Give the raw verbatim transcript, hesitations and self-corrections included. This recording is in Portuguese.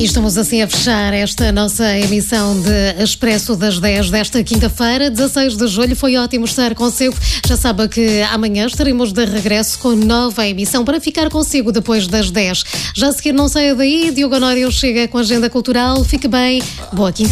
E estamos assim a fechar esta nossa emissão de Expresso das dez desta quinta-feira, dezasseis de julho. Foi ótimo estar consigo. Já sabe que amanhã estaremos de regresso com nova emissão para ficar consigo depois das dez. Já a seguir, não saia daí. Diogo Honório chega com a agenda cultural. Fique bem. Boa quinta.